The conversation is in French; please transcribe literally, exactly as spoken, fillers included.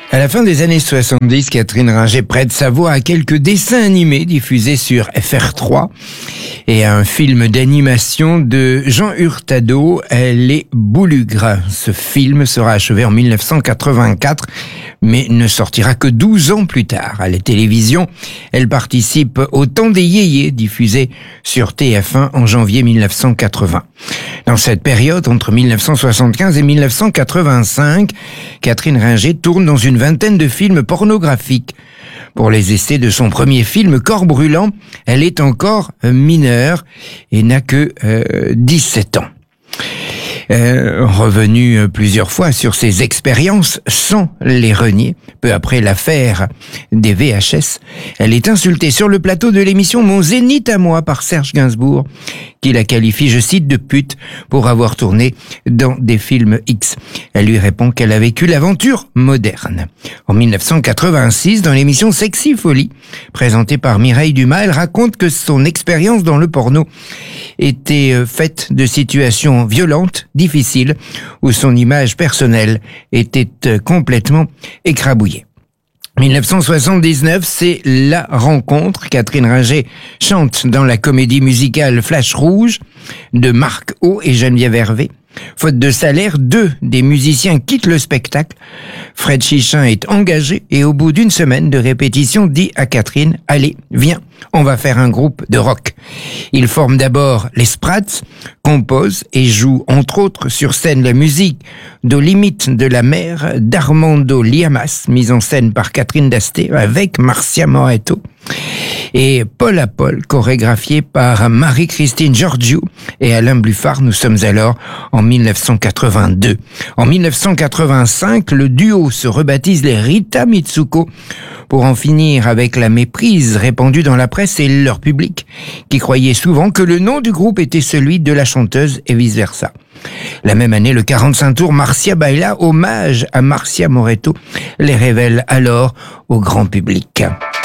À la fin des années soixante-dix, Catherine Ringer prête sa voix à quelques dessins animés diffusés sur F R trois et à un film d'animation de Jean Hurtado, Les Boulugres. Ce film sera achevé en mille neuf cent quatre-vingt-quatre, mais ne sortira que douze ans plus tard. À la télévision, elle participe au Temps des Yéyés, diffusé sur T F un en janvier mille neuf cent quatre-vingts. Dans cette période, entre mille neuf cent soixante-quinze et mille neuf cent quatre-vingt-cinq, Catherine Ringer tourne dans une vingtaine de films pornographiques. Pour les essais de son premier film, Corps brûlant, elle est encore mineure et n'a que euh, dix-sept ans. Euh, revenue plusieurs fois sur ses expériences sans les renier. Peu après l'affaire des V H S, elle est insultée sur le plateau de l'émission Mon Zénith à moi par Serge Gainsbourg, qui la qualifie, je cite, de pute pour avoir tourné dans des films X. Elle lui répond qu'elle a vécu l'aventure moderne. En mille neuf cent quatre-vingt-six, dans l'émission Sexy Folie, présentée par Mireille Dumas, elle raconte que son expérience dans le porno était faite de situations violentes, difficiles, où son image personnelle était complètement écrabouillée. mille neuf cent soixante-dix-neuf, c'est la rencontre. Catherine Ringer chante dans la comédie musicale Flash Rouge de Marc O et Geneviève Hervé. Faute de salaire, deux des musiciens quittent le spectacle. Fred Chichin est engagé et au bout d'une semaine de répétition dit à Catherine « Allez, viens, on va faire un groupe de rock ». Ils forment d'abord les Sprats, composent et jouent entre autres sur scène la musique d'Aux limites de la mer d'Armando Liamas, mise en scène par Catherine Dasté avec Marcia Moretto, et Paul à Paul, chorégraphié par Marie-Christine Georgiou et Alain Bluffard. Nous sommes alors en mille neuf cent quatre-vingt-deux. En mille neuf cent quatre-vingt-cinq, le duo se rebaptise les Rita Mitsuko pour en finir avec la méprise répandue dans la presse et leur public, qui croyait souvent que le nom du groupe était celui de la chanteuse et vice-versa. La même année, le quarante-cinq tours Marcia Baila, hommage à Marcia Moretto, les révèle alors au grand public.